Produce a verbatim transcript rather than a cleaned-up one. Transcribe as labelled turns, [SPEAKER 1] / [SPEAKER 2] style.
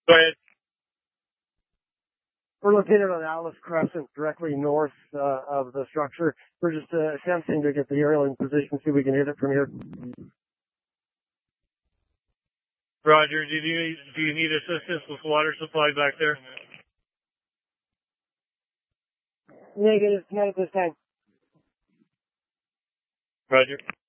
[SPEAKER 1] Go ahead.
[SPEAKER 2] We're located on Alice Crescent, directly north uh, of the structure. We're just uh, attempting to get the aerial in position, see if we can hit it from here.
[SPEAKER 1] Roger. Do you need, do you need assistance with water supply back there?
[SPEAKER 2] Negative, not at this time.
[SPEAKER 1] Roger.